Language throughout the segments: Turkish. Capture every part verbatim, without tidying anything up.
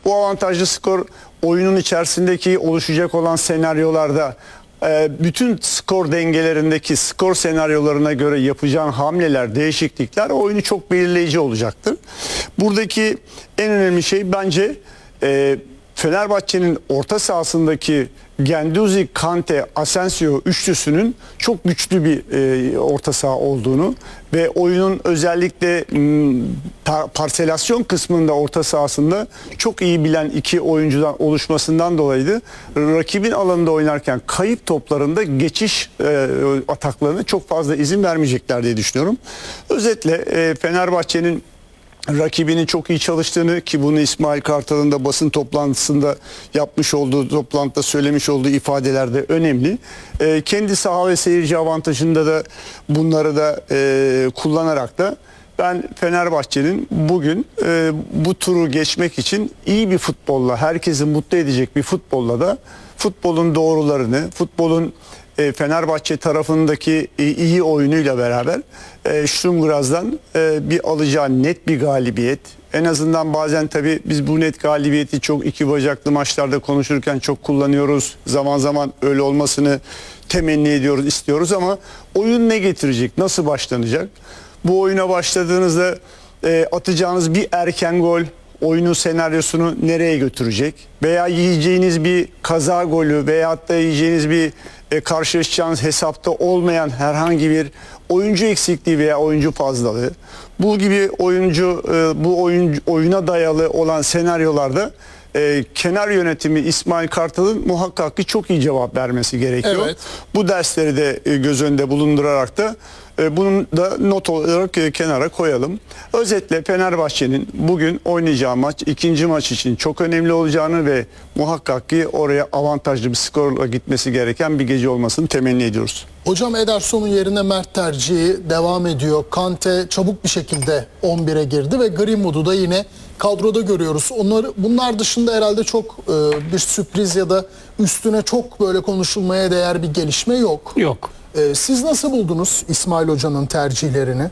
Bu avantajlı skor oyunun içerisindeki oluşacak olan senaryolarda bütün skor dengelerindeki skor senaryolarına göre yapacağın hamleler, değişiklikler oyunu çok belirleyici olacaktır. Buradaki en önemli şey bence e, Fenerbahçe'nin orta sahasındaki Guendouzi, Kante, Asensio üçlüsünün çok güçlü bir e, orta saha olduğunu ve oyunun özellikle m, parselasyon kısmında orta sahasında çok iyi bilen iki oyuncudan oluşmasından dolayı rakibin alanında oynarken kayıp toplarında geçiş e, ataklarına çok fazla izin vermeyecekler diye düşünüyorum. Özetle e, Fenerbahçe'nin rakibinin çok iyi çalıştığını, ki bunu İsmail Kartal'ın da basın toplantısında yapmış olduğu, toplantıda söylemiş olduğu ifadelerde önemli. E, kendi saha ve seyirci avantajında da bunları da e, kullanarak da ben Fenerbahçe'nin bugün e, bu turu geçmek için iyi bir futbolla, herkesi mutlu edecek bir futbolla da futbolun doğrularını, futbolun e, Fenerbahçe tarafındaki e, iyi oyunuyla beraber e, Sturm Graz'dan e, bir alacağı net bir galibiyet. En azından bazen tabii biz bu net galibiyeti çok iki bacaklı maçlarda konuşurken çok kullanıyoruz. Zaman zaman öyle olmasını temenni ediyoruz, istiyoruz ama oyun ne getirecek, nasıl başlanacak? Bu oyuna başladığınızda e, atacağınız bir erken gol oyunun senaryosunu nereye götürecek? Veya yiyeceğiniz bir kaza golü veyahut da yiyeceğiniz bir e, karşılaşacağınız hesapta olmayan herhangi bir oyuncu eksikliği veya oyuncu fazlalığı. Bu gibi oyuncu e, bu oyun, oyuna dayalı olan senaryolarda e, kenar yönetimi İsmail Kartal'ın muhakkak ki çok iyi cevap vermesi gerekiyor. Evet. Bu dersleri de e, göz önünde bulundurarak da e, bunu da not olarak e, kenara koyalım. Özetle Fenerbahçe'nin bugün oynayacağı maç ikinci maç için çok önemli olacağını ve muhakkak ki oraya avantajlı bir skorla gitmesi gereken bir gece olmasını temenni ediyoruz. Hocam Ederson'un yerine Mert tercihi devam ediyor. Kante çabuk bir şekilde on bire girdi ve Greenwood'u da yine kadroda görüyoruz. Onları, bunlar dışında herhalde çok e, bir sürpriz ya da üstüne çok böyle konuşulmaya değer bir gelişme yok. Yok. E, siz nasıl buldunuz İsmail Hoca'nın tercihlerini?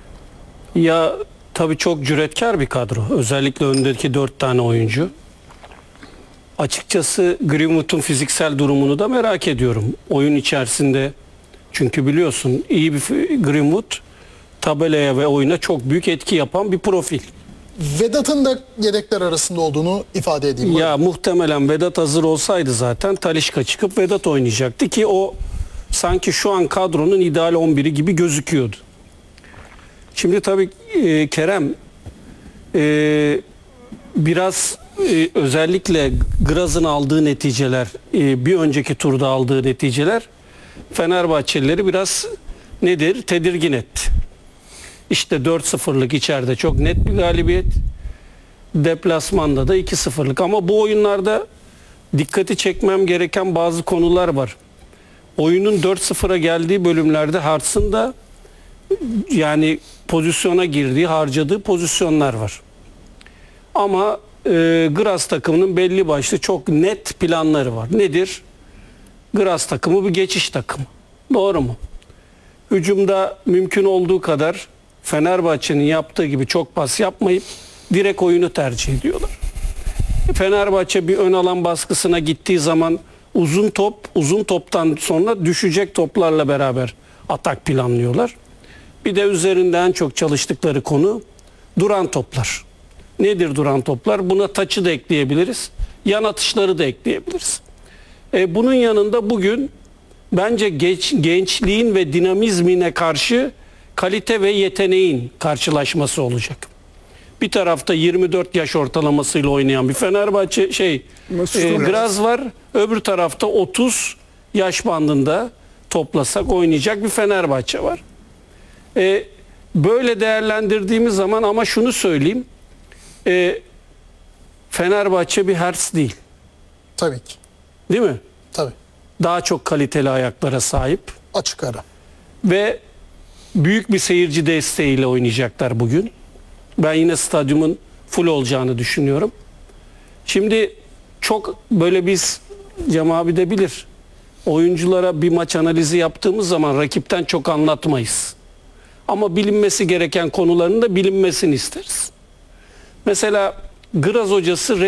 Ya tabii çok cüretkar bir kadro. Özellikle öndeki dört tane oyuncu. Açıkçası Greenwood'un fiziksel durumunu da merak ediyorum. Oyun içerisinde, çünkü biliyorsun iyi bir Greenwood tabelaya ve oyuna çok büyük etki yapan bir profil. Vedat'ın da yedekler arasında olduğunu ifade edeyim. Ya buyurun. Muhtemelen Vedat hazır olsaydı zaten Talisca çıkıp Vedat oynayacaktı ki o sanki şu an kadronun ideal on biri gibi gözüküyordu. Şimdi tabii e, Kerem e, biraz e, özellikle Graz'ın aldığı neticeler, e, bir önceki turda aldığı neticeler Fenerbahçelileri biraz nedir? Tedirgin etti. İşte dört sıfırlık içeride çok net bir galibiyet. Deplasmanda da iki sıfırlık. Ama bu oyunlarda dikkati çekmem gereken bazı konular var. Oyunun dört sıfıra geldiği bölümlerde Harts'ın da yani pozisyona girdiği, harcadığı pozisyonlar var. Ama e, Graz takımının belli başlı çok net planları var. Nedir? Graz takımı bir geçiş takımı. Doğru mu? Hücumda mümkün olduğu kadar Fenerbahçe'nin yaptığı gibi çok pas yapmayıp direkt oyunu tercih ediyorlar. Fenerbahçe bir ön alan baskısına gittiği zaman uzun top, uzun toptan sonra düşecek toplarla beraber atak planlıyorlar. Bir de üzerinde en çok çalıştıkları konu duran toplar. Nedir duran toplar? Buna taçı da ekleyebiliriz. Yan atışları da ekleyebiliriz. E, bunun yanında bugün bence genç, gençliğin ve dinamizmine karşı kalite ve yeteneğin karşılaşması olacak. Bir tarafta yirmi dört yaş ortalamasıyla oynayan bir Fenerbahçe şey e, Graz var. Öbür tarafta otuz yaş bandında toplasak oynayacak bir Fenerbahçe var. E, böyle değerlendirdiğimiz zaman ama şunu söyleyeyim. E, Fenerbahçe bir Hertz değil. Tabii ki. Değil mi? Tabii. Daha çok kaliteli ayaklara sahip. Açık ara. Ve büyük bir seyirci desteğiyle oynayacaklar bugün. Ben yine stadyumun full olacağını düşünüyorum. Şimdi çok böyle biz, Cem abi de bilir, oyunculara bir maç analizi yaptığımız zaman rakipten çok anlatmayız. Ama bilinmesi gereken konuların da bilinmesini isteriz. Mesela Graz hocası